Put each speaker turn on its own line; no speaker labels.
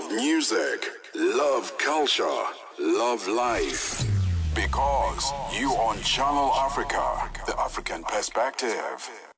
Love music, love culture, love life. Because you on Channel Africa, the African perspective.